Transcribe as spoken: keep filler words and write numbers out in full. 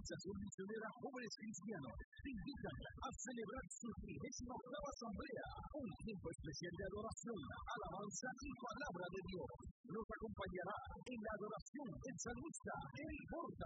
Organización Misionera Jóvenes Cristianos te invitan a celebrar su trigésima octava asamblea, un tiempo especial de adoración, alabanza y palabra de Dios. Nos acompañará en la adoración el salmista Eric Porta,